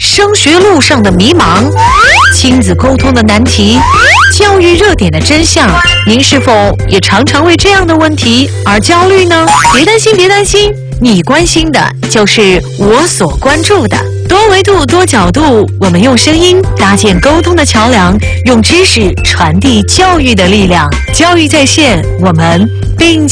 升学路上的迷茫，亲子沟通的难题，教育热点的真相。您是否也常常为这样的问题而焦虑呢？别担心，别担心，你关心的就是我所关注的。多维度、多角度，我们用声音搭建沟通的桥梁，用知识传递教育的力量。教育在线，我们并